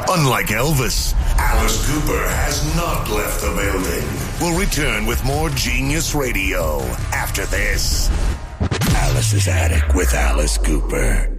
Unlike Elvis, Alice Cooper has not left the building. We'll return with more Genius Radio after this. Alice's Attic with Alice Cooper.